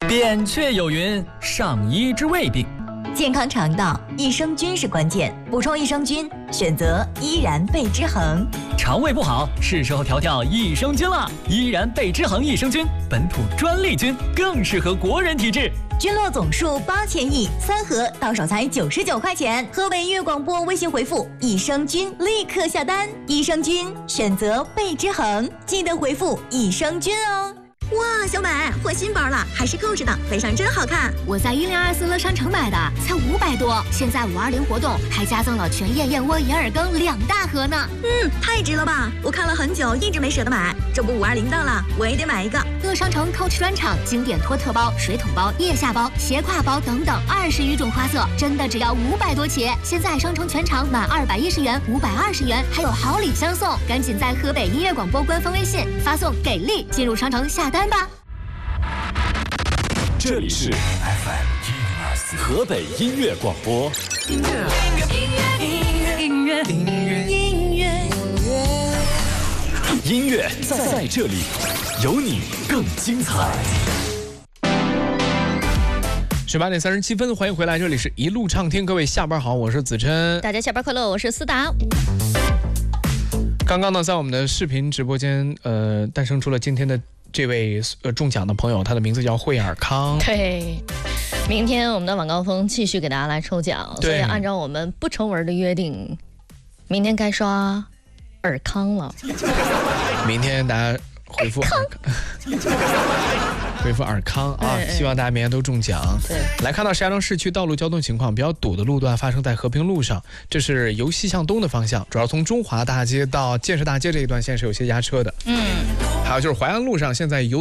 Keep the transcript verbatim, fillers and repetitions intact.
扁鹊有云：上医治未病。 健康肠道，益生菌是关键，补充益生菌，选择依然贝之恒。 肠胃不好，是时候调调益生菌了。依然贝之恒益生菌，本土专利菌，更适合国人体质。 菌落总数八千亿，三盒到手才九十九块钱。河北音乐广播微信回复益生菌，立刻下单。益生菌选择贝之恒，记得回复益生菌哦。 哇，小美换新包了，还是 Coach 的，背上真好看。 我在一零二四乐商城买的，才五百多。现在五二零活动还加赠了全燕燕窝银耳羹两大盒呢。 嗯，太值了吧！我看了很久，一直没舍得买。这不五二零到了，我也得买一个。 乐商城 Coach 专场经典托特包、水桶包、腋下包、斜挎包等等二十余种花色，真的只要五百多起。现在商城全场满二百一十元、五百二十元，还有好礼相送。赶紧在河北音乐广播官方微信发送给力进入商城下单。单吧。 这里是 F M 一零二四河北音乐广播。音乐，音乐，音乐，音乐，音乐，音乐，音乐在在这里，有你更精彩。 十八点三十七分，欢迎回来，这里是一路畅听，各位下班好，我是子琛。 大家下班快乐，我是思达。 刚刚呢，在我们的视频直播间，呃，诞生出了今天的这位呃中奖的朋友，他的名字叫惠尔康。 对，明天我们的晚高峰继续给大家来抽奖，所以按照我们不成文的约定，明天该刷尔康了。 明天大家回复尔康。回复尔康啊！希望大家明天都中奖。 对， 来看到石家庄市区道路交通情况，比较堵的路段发生在和平路上，这是由西向东的方向，主要从中华大街到建设大街这一段线是有些压车的。嗯，还有就是淮安路上，现在由